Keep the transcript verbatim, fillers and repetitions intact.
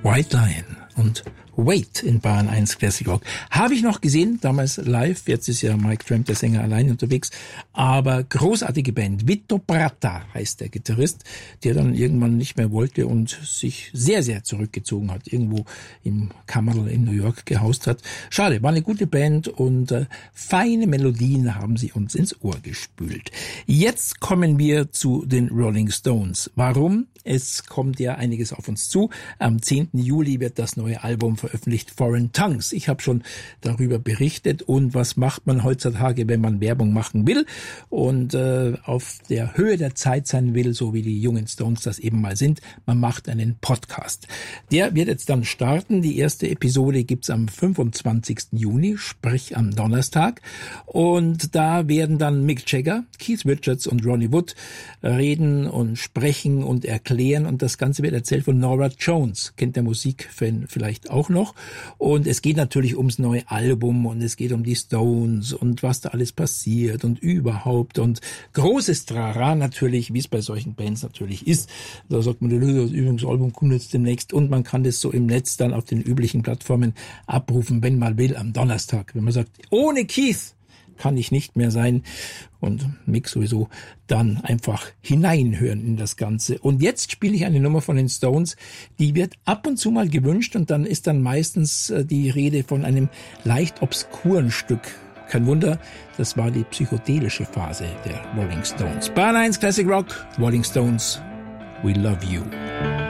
White Lion und Wait in Bahn eins Classic Rock. Habe ich noch gesehen, damals live. Jetzt ist ja Mike Tramp, der Sänger, allein unterwegs. Aber großartige Band. Vito Bratta heißt der Gitarrist, der dann irgendwann nicht mehr wollte und sich sehr, sehr zurückgezogen hat. Irgendwo im Kammerl in New York gehaust hat. Schade, war eine gute Band und äh, feine Melodien haben sie uns ins Ohr gespült. Jetzt kommen wir zu den Rolling Stones. Warum? Es kommt ja einiges auf uns zu. Am zehnten Juli wird das neue Album veröffentlicht, Foreign Tongues. Ich habe schon darüber berichtet. Und was macht man heutzutage, wenn man Werbung machen will und äh, auf der Höhe der Zeit sein will, so wie die jungen Stones das eben mal sind? Man macht einen Podcast. Der wird jetzt dann starten. Die erste Episode gibt's am fünfundzwanzigsten Juni, sprich am Donnerstag. Und da werden dann Mick Jagger, Keith Richards und Ronnie Wood reden und sprechen und erklären. Und das Ganze wird erzählt von Norah Jones, kennt der Musikfan vielleicht auch noch. Und es geht natürlich ums neue Album und es geht um die Stones und was da alles passiert und überhaupt. Und großes Trara natürlich, wie es bei solchen Bands natürlich ist. Da sagt man, das Übungsalbum kommt jetzt demnächst und man kann das so im Netz dann auf den üblichen Plattformen abrufen, wenn man will, am Donnerstag. Wenn man sagt, ohne Keith kann ich nicht mehr sein und Mick sowieso, dann einfach hineinhören in das Ganze. Und jetzt spiele ich eine Nummer von den Stones, die wird ab und zu mal gewünscht und dann ist dann meistens die Rede von einem leicht obskuren Stück. Kein Wunder, das war die psychedelische Phase der Rolling Stones. Bahn eins Classic Rock, Rolling Stones, We Love You.